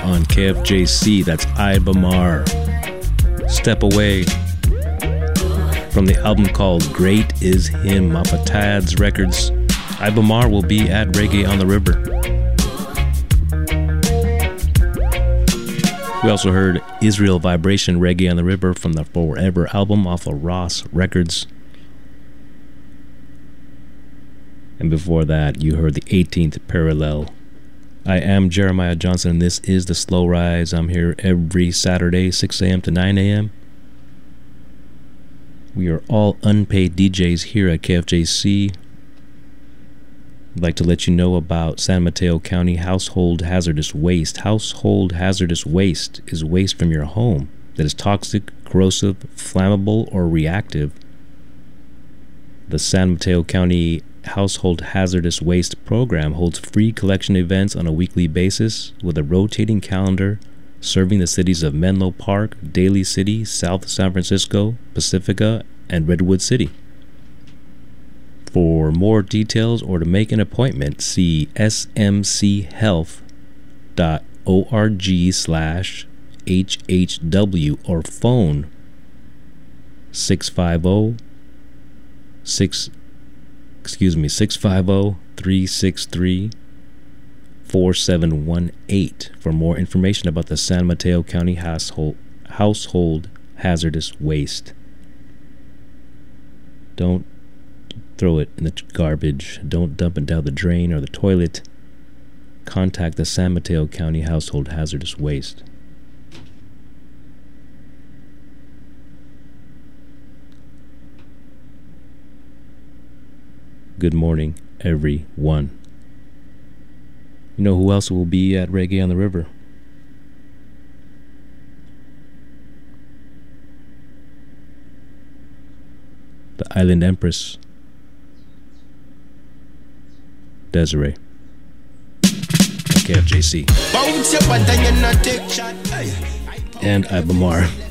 on KFJC. That's Ibamar. Step Away from the album called Great Is Him off of Tad's Records. Ibamar will be at Reggae on the River. We also heard Israel Vibration Reggae on the River from the Forever album off of Ross Records. And before that, you heard the 18th Parallel. I am Jeremiah Johnson, and this is The Slow Rise. I'm here every Saturday, 6 a.m. to 9 a.m. We are all unpaid DJs here at KFJC. I'd like to let you know about San Mateo County Household Hazardous Waste. Household hazardous waste is waste from your home that is toxic, corrosive, flammable, or reactive. The San Mateo County Household Hazardous Waste Program holds free collection events on a weekly basis with a rotating calendar serving the cities of Menlo Park, Daly City, South San Francisco, Pacifica, and Redwood City. For more details or to make an appointment, see smchealth.org/HHW or phone 650-363-4718 for more information about the San Mateo County Household Hazardous Waste. Don't throw it in the garbage. Don't dump it down the drain or the toilet. Contact the San Mateo County Household Hazardous Waste. Good morning, everyone. You know who else will be at Reggae on the River? The Island Empress, Desiree. KFJC. And Ibamar.